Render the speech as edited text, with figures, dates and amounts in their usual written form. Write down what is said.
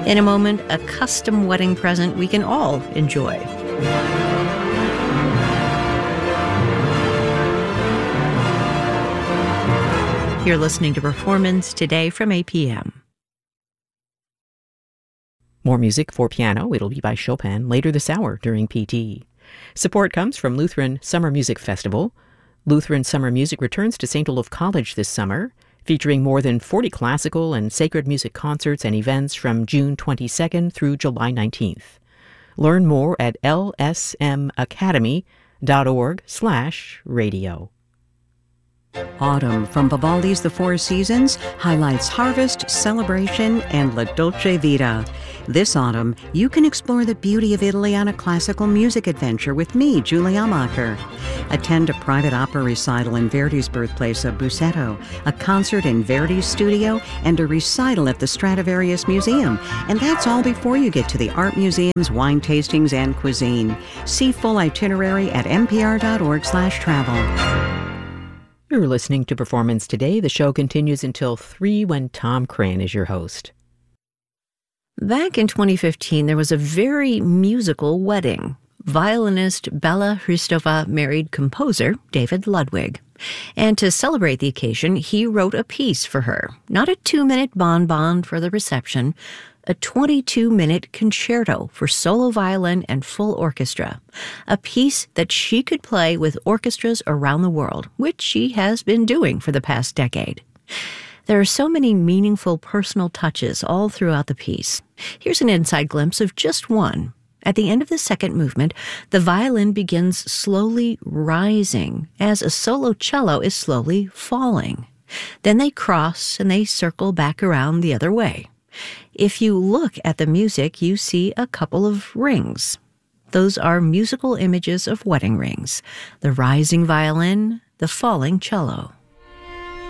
In a moment, a custom wedding present we can all enjoy. You're listening to Performance Today from APM. More music for piano. It'll be by Chopin later this hour during PT. Support comes from Lutheran Summer Music Festival. Lutheran Summer Music returns to St. Olaf College this summer, featuring more than 40 classical and sacred music concerts and events from June 22nd through July 19th. Learn more at lsmacademy.org/radio. Autumn from Vivaldi's The Four Seasons highlights harvest, celebration, and La Dolce Vita. This autumn, you can explore the beauty of Italy on a classical music adventure with me, Julie Amacher. Attend a private opera recital in Verdi's birthplace of Busseto, a concert in Verdi's studio, and a recital at the Stradivarius Museum. And that's all before you get to the art museums, wine tastings, and cuisine. See full itinerary at npr.org/travel. You're listening to Performance Today. The show continues until 3 when Tom Crane is your host. Back in 2015, there was a very musical wedding. Violinist Bela Hristova married composer David Ludwig. And to celebrate the occasion, he wrote a piece for her. Not a 2-minute bonbon for the reception, a 22-minute concerto for solo violin and full orchestra, a piece that she could play with orchestras around the world, which she has been doing for the past decade. There are so many meaningful personal touches all throughout the piece. Here's an inside glimpse of just one. At the end of the second movement, the violin begins slowly rising as a solo cello is slowly falling. Then they cross and they circle back around the other way. If you look at the music, you see a couple of rings. Those are musical images of wedding rings, the rising violin, the falling cello.